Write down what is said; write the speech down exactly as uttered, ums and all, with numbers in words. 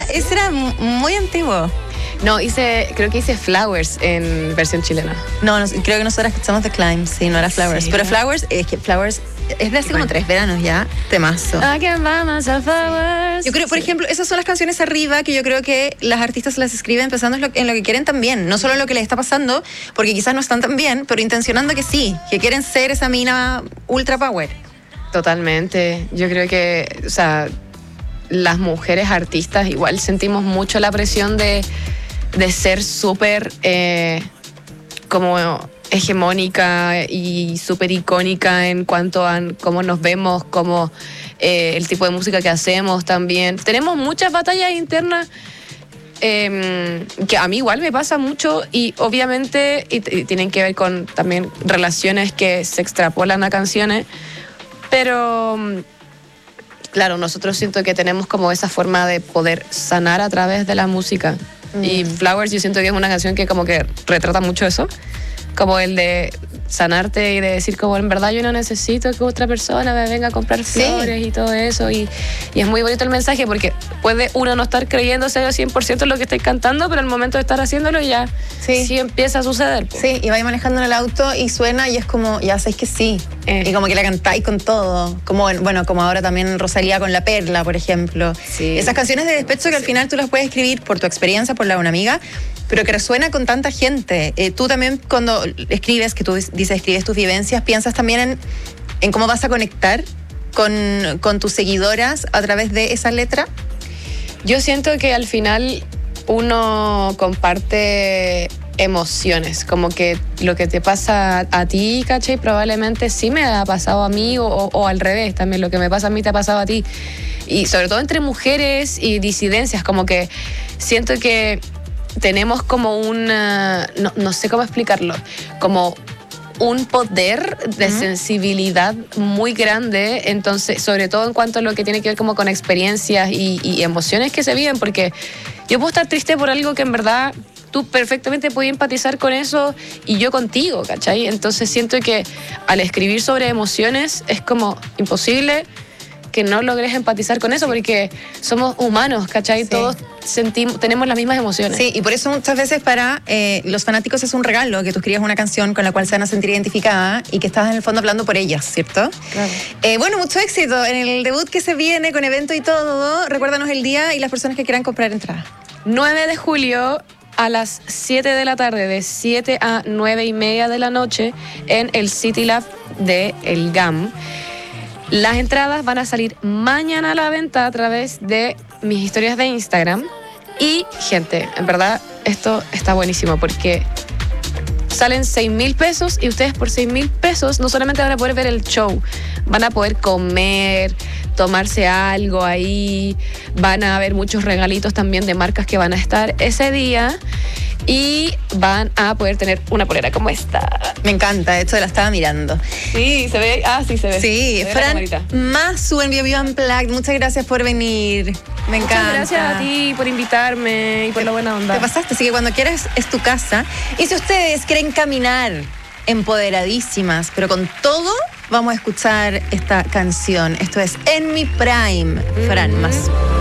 ese era muy antiguo. No, hice, creo que hice Flowers en versión chilena. No, no creo que nosotros escuchamos The Climb, sí, no era Flowers. Sí, pero ¿no? Flowers, es que Flowers es de hace bueno. como tres veranos ya, temazo. I can buy myself flowers. Yo creo, por sí. ejemplo, esas son las canciones arriba que yo creo que las artistas las escriben pensando en lo, en lo que quieren también, no solo en lo que les está pasando, porque quizás no están tan bien, pero intencionando que sí, que quieren ser esa mina ultra power. Totalmente. Yo creo que, o sea, las mujeres artistas igual sentimos mucho la presión de de ser súper eh, como hegemónica y súper icónica en cuanto a cómo nos vemos, como eh, el tipo de música que hacemos también. Tenemos muchas batallas internas eh, que a mí igual me pasa mucho y obviamente y, y tienen que ver con también relaciones que se extrapolan a canciones, pero claro, nosotros siento que tenemos como esa forma de poder sanar a través de la música. Mm. Y Flowers yo siento que es una canción que como que retrata mucho eso, como el de sanarte y de decir como en verdad yo no necesito que otra persona me venga a comprar flores, sí. y todo eso y, y es muy bonito el mensaje porque puede uno no estar creyéndose al cien por ciento en lo que estáis cantando, pero al momento de estar haciéndolo ya sí, sí empieza a suceder. Po. Sí, y vais manejando en el auto y suena y es como, ya sabéis que sí, eh. y como que la cantáis con todo, como bueno, como ahora también Rosalía con La Perla, por ejemplo. Sí. Esas canciones de despecho que al final tú las puedes escribir por tu experiencia, por la de una amiga, pero que resuena con tanta gente. Eh, tú también cuando escribes, que tú dices escribes tus vivencias, piensas también en, en cómo vas a conectar con, con tus seguidoras a través de esa letra. Yo siento que al final uno comparte emociones, como que lo que te pasa a ti, ¿cachai? Probablemente sí me ha pasado a mí o, o, o al revés, también lo que me pasa a mí te ha pasado a ti. Y sobre todo entre mujeres y disidencias, como que siento que tenemos como una, no, no sé cómo explicarlo, como un poder de uh-huh. sensibilidad muy grande, entonces, sobre todo en cuanto a lo que tiene que ver como con experiencias y, y emociones que se viven, porque yo puedo estar triste por algo que en verdad tú perfectamente puedes empatizar con eso y yo contigo, ¿cachai? Entonces siento que al escribir sobre emociones es como imposible que no logres empatizar con eso porque somos humanos, ¿cachai? Sí. Todos sentimos, tenemos las mismas emociones. Sí, y por eso muchas veces para eh, los fanáticos es un regalo que tú escribas una canción con la cual se van a sentir identificada y que estás en el fondo hablando por ellas, ¿cierto? Claro. Eh, bueno, mucho éxito en el debut que se viene con evento y todo. Recuérdanos el día y las personas que quieran comprar entradas. nueve de julio a las siete de la tarde, de siete a nueve y media de la noche en el City Lab de El G A M. Las entradas van a salir mañana a la venta a través de mis historias de Instagram. Y, gente, en verdad, esto está buenísimo porque salen seis mil pesos y ustedes por seis mil pesos no solamente van a poder ver el show, van a poder comer, tomarse algo ahí, van a haber muchos regalitos también de marcas que van a estar ese día. Y van a poder tener una polera como esta. Me encanta, esto la estaba mirando. Sí, se ve. Ah, sí, se ve. Sí, se Fran, más su en Bio Bio Unplugged. Muchas gracias por venir. Me Muchas encanta. Muchas gracias a ti por invitarme y por la buena onda. Te pasaste, así que cuando quieras es tu casa. Y si ustedes quieren caminar empoderadísimas, pero con todo, vamos a escuchar esta canción. Esto es En Mi Prime, Fran, mm. más.